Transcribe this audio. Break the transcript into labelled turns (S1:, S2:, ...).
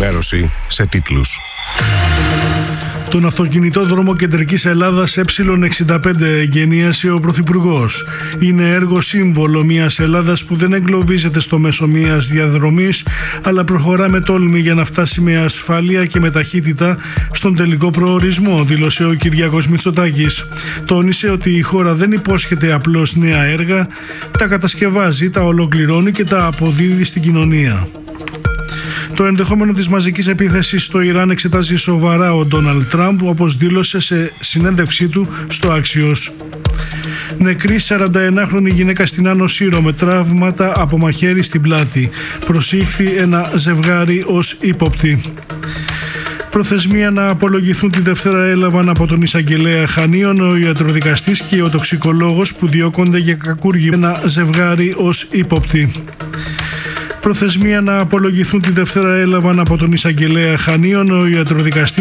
S1: ενημέρωση σε τίτλους.
S2: Τον αυτοκινητόδρομο Κεντρικής Ελλάδας Ε65 εγκαινίασε ο Πρωθυπουργός. Είναι έργο σύμβολο μιας Ελλάδας που δεν εγκλωβίζεται στο μέσο μιας διαδρομής, αλλά προχωρά με τόλμη για να φτάσει με ασφάλεια και με ταχύτητα στον τελικό προορισμό, δήλωσε ο Κυριάκος Μητσοτάκης. Τόνισε ότι η χώρα δεν υπόσχεται απλώς νέα έργα, τα κατασκευάζει, τα ολοκληρώνει και τα αποδίδει στην κοινωνία. Το ενδεχόμενο της μαζικής επίθεσης στο Ιράν εξετάζει σοβαρά ο Ντόναλντ Τραμπ, όπως δήλωσε σε συνέντευξή του στο Axios. Νεκρή 41χρονη γυναίκα στην Άνω Σύρο με τραύματα από μαχαίρι στην πλάτη. Προσήχθη ένα ζευγάρι ως ύποπτη. Προθεσμία να απολογηθούν τη Δευτέρα έλαβαν από τον εισαγγελέα Χανίων ο ιατροδικαστής και ο τοξικολόγος που διώκονται για κακούργημα. Ένα ζευγάρι ως ύποπτη. Προθεσμία να απολογηθούν τη Δευτέρα έλαβαν από τον εισαγγελέα Χανίων ο ιατροδικαστής